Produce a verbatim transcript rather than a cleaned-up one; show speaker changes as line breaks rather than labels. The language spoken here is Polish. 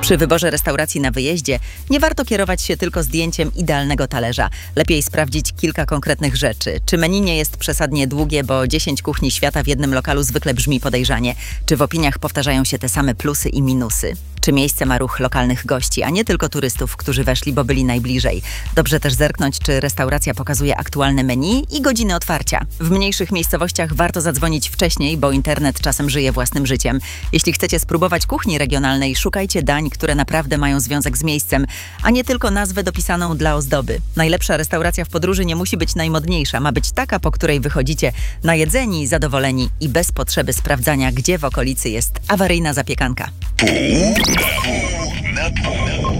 Przy wyborze restauracji na wyjeździe nie warto kierować się tylko zdjęciem idealnego talerza. Lepiej sprawdzić kilka konkretnych rzeczy. Czy menu nie jest przesadnie długie, bo dziesięć kuchni świata w jednym lokalu zwykle brzmi podejrzanie? Czy w opiniach powtarzają się te same plusy i minusy? Czy miejsce ma ruch lokalnych gości, a nie tylko turystów, którzy weszli, bo byli najbliżej? Dobrze też zerknąć, czy restauracja pokazuje aktualne menu i godziny otwarcia. W mniejszych miejscowościach warto zadzwonić wcześniej, bo internet czasem żyje własnym życiem. Jeśli chcecie spróbować kuchni regionalnej, szukajcie dań, które naprawdę mają związek z miejscem, a nie tylko nazwę dopisaną dla ozdoby. Najlepsza restauracja w podróży nie musi być najmodniejsza, ma być taka, po której wychodzicie najedzeni, zadowoleni i bez potrzeby sprawdzania, gdzie w okolicy jest awaryjna zapiekanka.
Pół na pół.